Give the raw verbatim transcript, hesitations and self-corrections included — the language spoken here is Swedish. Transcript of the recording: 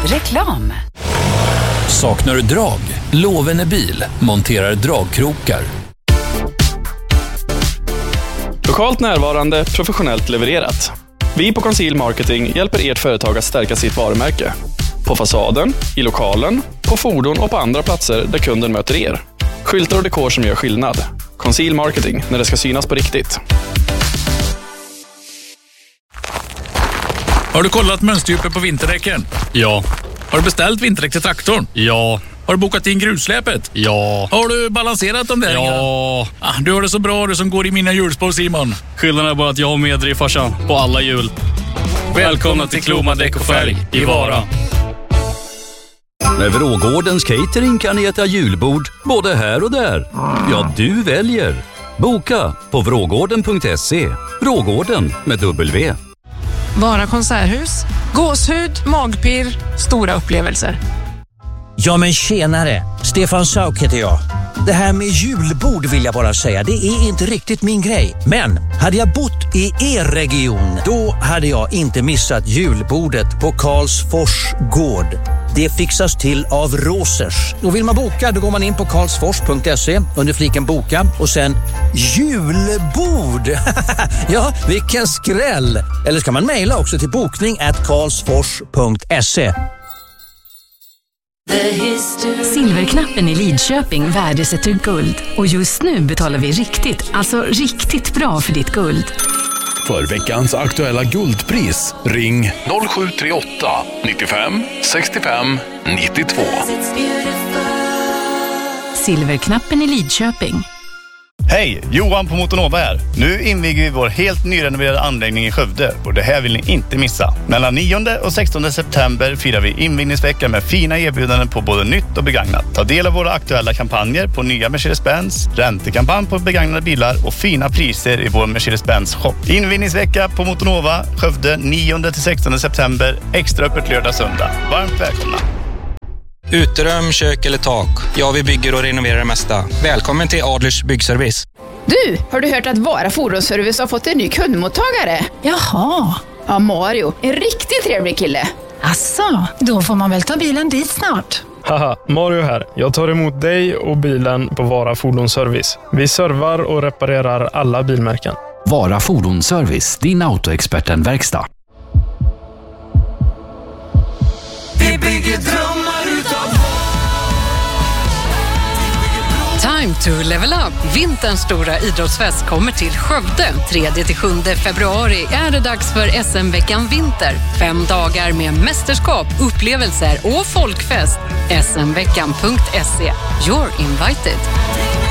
Reklam. Saknar du drag? Lovene bil monterar dragkrokar. Lokalt närvarande, professionellt levererat. Vi på Conceal Marketing hjälper ert företag att stärka sitt varumärke. På fasaden, i lokalen, på fordon och på andra platser där kunden möter er. Skyltar och dekor som gör skillnad. Conceal Marketing, när det ska synas på riktigt. Har du kollat mönsterdjupet på vinterdäcken? Ja. Har du beställt vinterdäck till traktorn? Ja. Har du bokat in grusläpet? Ja. Har du balanserat dem där? Ja. Ah, du har det så bra, du som går i mina hjulspår, Simon. Skillnaden är bara att jag har medriv farsan på alla hjul. Välkomna till Kloma Däck och Färg i Vara. Med Vrågårdens catering kan ni äta julbord både här och där. Ja, du väljer. Boka på vrågården punkt se. Vrågården med W. Vara konserthus, gåshud, magpirr, stora upplevelser. Ja men tjenare, Stefan Sauk heter jag. Det här med julbord vill jag bara säga, det är inte riktigt min grej. Men hade jag bott i er region, då hade jag inte missat julbordet på Karlsfors gård. Det fixas till av Råsers. Och vill man boka, då går man in på karlsfors punkt se under fliken boka och sen julbord. Ja, vilken skräll. Eller ska man mejla också till bokning at karlsfors punkt se. Silverknappen i Lidköping värdesätter guld. Och just nu betalar vi riktigt, alltså riktigt bra för ditt guld. För veckans aktuella guldpris, ring noll sju tre åtta nittiofem sextiofem nittiotvå. Silverknappen i Lidköping. Hej, Johan på Motonova här. Nu inviger vi vår helt nyrenoverade anläggning i Skövde och det här vill ni inte missa. Mellan nionde och sextonde september firar vi invigningsvecka med fina erbjudanden på både nytt och begagnat. Ta del av våra aktuella kampanjer på nya Mercedes-Benz, räntekampanj på begagnade bilar och fina priser i vår Mercedes-Benz shop. Invigningsvecka på Motonova, Skövde nionde till sextonde september, extra öppet lördag söndag. Varmt välkomna! Uterum, kök eller tak. Ja, vi bygger och renoverar det mesta. Välkommen till Adlers byggservice. Du, har du hört att Vara Fordonsservice har fått en ny kundmottagare? Jaha. Ja, Mario. En riktigt trevlig kille. Asså, då får man väl ta bilen dit snart. Haha, Mario här. Jag tar emot dig och bilen på Vara Fordonsservice. Vi servar och reparerar alla bilmärken. Vara Fordonsservice, din autoexperten-verkstad. Vi bygger drömmar utav Time to level up. Vinterns stora idrottsfest kommer till Skövde. tredje till sjunde februari är det dags för S M-veckan Vinter. Fem dagar med mästerskap, upplevelser och folkfest. S M veckan punkt se. You're invited.